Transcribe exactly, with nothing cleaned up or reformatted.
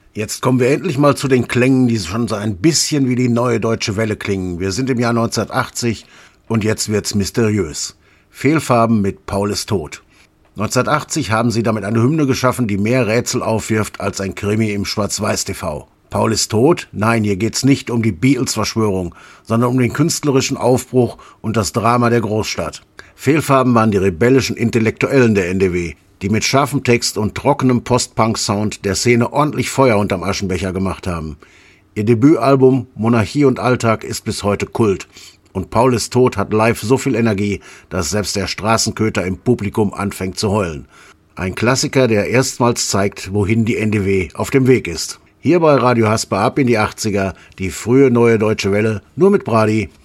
Jetzt kommen wir endlich mal zu den Klängen, die schon so ein bisschen wie die neue deutsche Welle klingen. Wir sind im Jahr neunzehnhundertachtzig und jetzt wird's mysteriös. Fehlfarben mit Paul ist tot. neunzehnhundertachtzig haben sie damit eine Hymne geschaffen, die mehr Rätsel aufwirft als ein Krimi im Schwarz-Weiß-T V. Paul ist tot? Nein, hier geht's nicht um die Beatles-Verschwörung, sondern um den künstlerischen Aufbruch und das Drama der Großstadt. Fehlfarben waren die rebellischen Intellektuellen der N D W, die mit scharfem Text und trockenem Post-Punk-Sound der Szene ordentlich Feuer unterm Aschenbecher gemacht haben. Ihr Debütalbum Monarchie und Alltag ist bis heute Kult. Und Paul ist tot hat live so viel Energie, dass selbst der Straßenköter im Publikum anfängt zu heulen. Ein Klassiker, der erstmals zeigt, wohin die N D W auf dem Weg ist. Hier bei Radio Hasper ab in die achtziger, die frühe neue deutsche Welle, nur mit Brady.